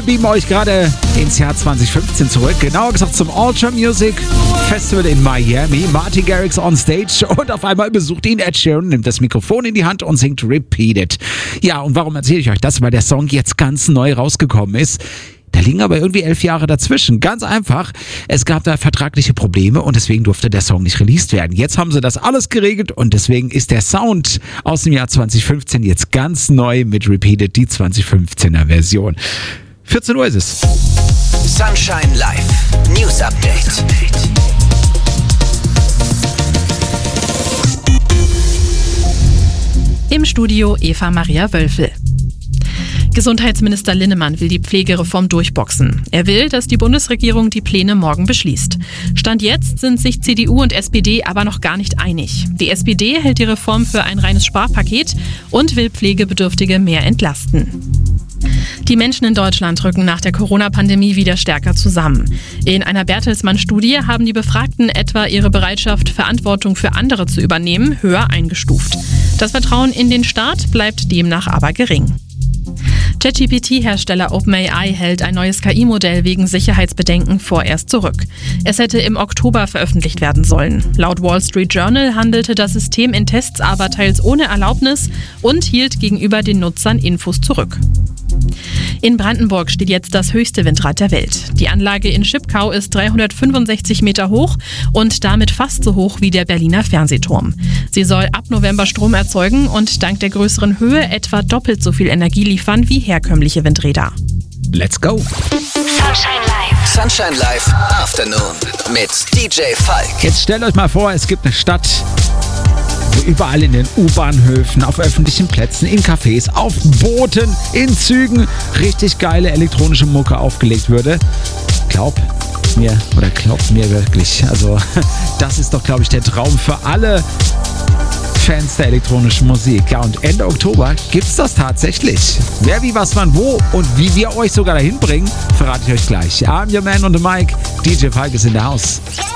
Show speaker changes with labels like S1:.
S1: beamen euch gerade ins Jahr 2015 zurück. Genauer gesagt zum Ultra Music Festival in Miami. Martin Garrix on stage und auf einmal besucht ihn Ed Sheeran, nimmt das Mikrofon in die Hand und singt Repeat It. Ja, und warum erzähle ich euch das? Weil der Song jetzt ganz neu rausgekommen ist. Da liegen aber irgendwie 11 Jahre dazwischen. Ganz einfach. Es gab da vertragliche Probleme und deswegen durfte der Song nicht released werden. Jetzt haben sie das alles geregelt und deswegen ist der Sound aus dem Jahr 2015 jetzt ganz neu mit Repeated, die 2015er Version. 14 Uhr ist es.
S2: Sunshine Live. News Update.
S3: Im Studio Eva Maria Wölfel. Gesundheitsminister Linnemann will die Pflegereform durchboxen. Er will, dass die Bundesregierung die Pläne morgen beschließt. Stand jetzt sind sich CDU und SPD aber noch gar nicht einig. Die SPD hält die Reform für ein reines Sparpaket und will Pflegebedürftige mehr entlasten. Die Menschen in Deutschland rücken nach der Corona-Pandemie wieder stärker zusammen. In einer Bertelsmann-Studie haben die Befragten etwa ihre Bereitschaft, Verantwortung für andere zu übernehmen, höher eingestuft. Das Vertrauen in den Staat bleibt demnach aber gering. ChatGPT-Hersteller OpenAI hält ein neues KI-Modell wegen Sicherheitsbedenken vorerst zurück. Es hätte im Oktober veröffentlicht werden sollen. Laut Wall Street Journal handelte das System in Tests aber teils ohne Erlaubnis und hielt gegenüber den Nutzern Infos zurück. In Brandenburg steht jetzt das höchste Windrad der Welt. Die Anlage in Schipkau ist 365 Meter hoch und damit fast so hoch wie der Berliner Fernsehturm. Sie soll ab November Strom erzeugen und dank der größeren Höhe etwa doppelt so viel Energie liefern wie herkömmliche Windräder.
S1: Let's go!
S2: Sunshine Live. Sunshine Live Afternoon mit DJ Falk.
S1: Jetzt stellt euch mal vor, es gibt eine Stadt, wo überall in den U-Bahnhöfen, auf öffentlichen Plätzen, in Cafés, auf Booten, in Zügen richtig geile elektronische Mucke aufgelegt würde. Glaubt mir wirklich. Also das ist doch, glaube ich, der Traum für alle Fans der elektronischen Musik. Ja, und Ende Oktober gibt's das tatsächlich. Wer, wie, was, wann, wo und wie wir euch sogar dahin bringen, verrate ich euch gleich. I'm your man on the mic. DJ Falk ist in der Haus.